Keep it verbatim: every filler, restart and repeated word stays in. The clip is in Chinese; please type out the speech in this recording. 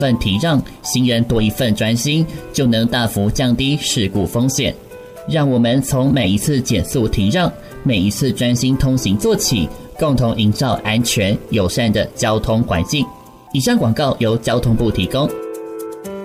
份提让，行人多一份专心，就能大幅降低事故风险。让我们从每一次减速停让，每一次专心通行做起，共同营造安全友善的交通环境。以上广告由交通部提供。